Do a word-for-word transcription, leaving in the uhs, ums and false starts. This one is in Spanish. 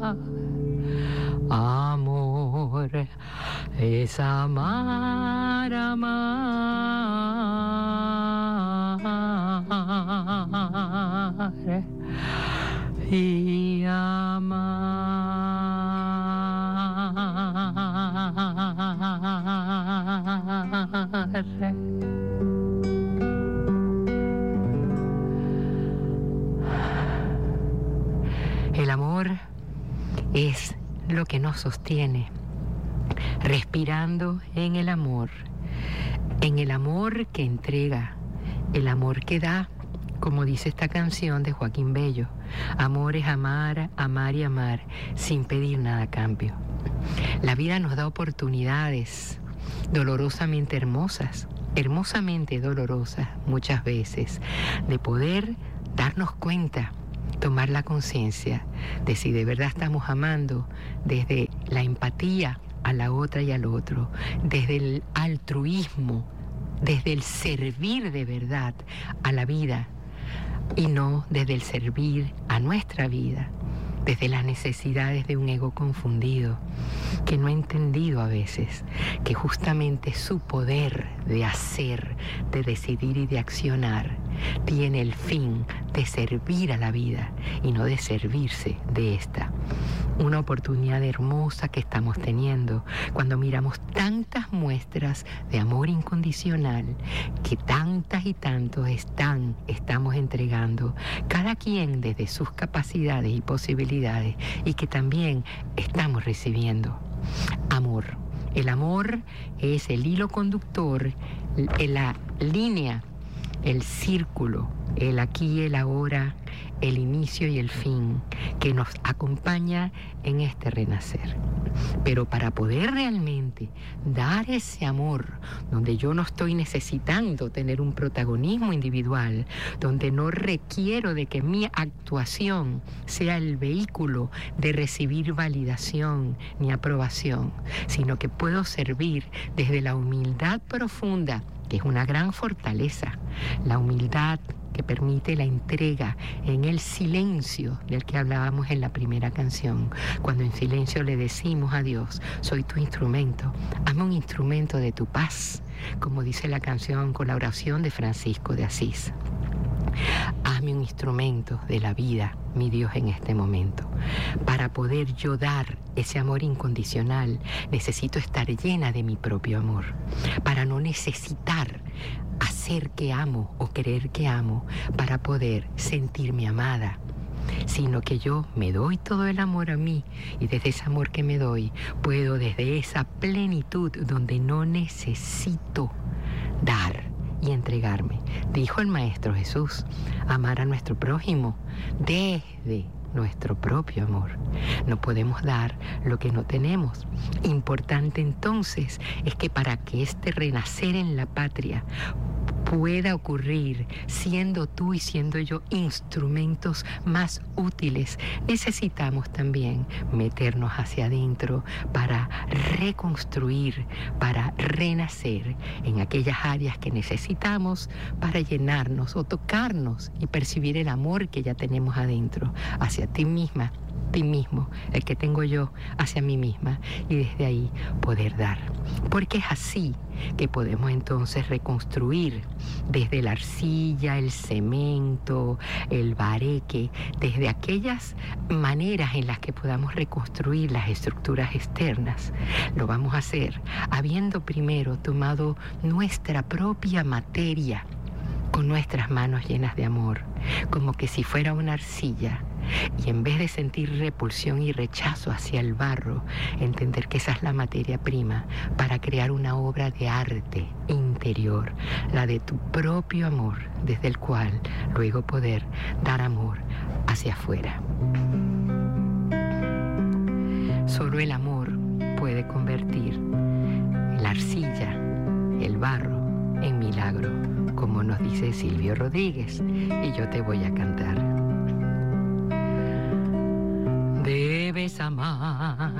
Amor es amar, amar y amar. El amor es lo que nos sostiene, respirando en el amor, en el amor que entrega, el amor que da, como dice esta canción de Joaquín Bello. Amor es amar, amar y amar, sin pedir nada a cambio. La vida nos da oportunidades dolorosamente hermosas, hermosamente dolorosas muchas veces, de poder darnos cuenta, tomar la conciencia de si de verdad estamos amando desde la empatía a la otra y al otro, desde el altruismo, desde el servir de verdad a la vida y no desde el servir a nuestra vida, desde las necesidades de un ego confundido que no ha entendido a veces que justamente su poder de hacer, de decidir y de accionar tiene el fin de servir a la vida y no de servirse de esta. Una oportunidad hermosa que estamos teniendo cuando miramos tantas muestras de amor incondicional que tantas y tantos están, estamos entregando, cada quien desde sus capacidades y posibilidades, y que también estamos recibiendo amor. El amor es el hilo conductor, la línea, el círculo, el aquí y el ahora, el inicio y el fin, que nos acompaña en este renacer. Pero para poder realmente dar ese amor, donde yo no estoy necesitando tener un protagonismo individual, donde no requiero de que mi actuación sea el vehículo de recibir validación ni aprobación, sino que puedo servir desde la humildad profunda, que es una gran fortaleza, la humildad que permite la entrega en el silencio del que hablábamos en la primera canción, cuando en silencio le decimos a Dios: soy tu instrumento, hazme un instrumento de tu paz, como dice la canción con la oración de Francisco de Asís. Hazme un instrumento de la vida, mi Dios, en este momento. Para poder yo dar ese amor incondicional, necesito estar llena de mi propio amor. Para no necesitar hacer que amo o creer que amo para poder sentirme amada, sino que yo me doy todo el amor a mí, y desde ese amor que me doy, puedo desde esa plenitud donde no necesito dar y entregarme. Dijo el Maestro Jesús, amar a nuestro prójimo desde nuestro propio amor. No podemos dar lo que no tenemos. Importante entonces es que para que este renacer en la patria pueda ocurrir, siendo tú y siendo yo instrumentos más útiles, necesitamos también meternos hacia adentro para reconstruir, para renacer en aquellas áreas que necesitamos para llenarnos o tocarnos y percibir el amor que ya tenemos adentro, hacia ti misma, ti mismo, el que tengo yo hacia mí misma, y desde ahí poder dar. Porque es así que podemos entonces reconstruir desde la arcilla, el cemento, el bareque, desde aquellas maneras en las que podamos reconstruir las estructuras externas. Lo vamos a hacer habiendo primero tomado nuestra propia materia con nuestras manos llenas de amor, como que si fuera una arcilla, y en vez de sentir repulsión y rechazo hacia el barro, entender que esa es la materia prima para crear una obra de arte interior, la de tu propio amor, desde el cual luego poder dar amor hacia afuera. Solo el amor puede convertir la arcilla, el barro, en milagro, como nos dice Silvio Rodríguez, y yo te voy a cantar. Debes amar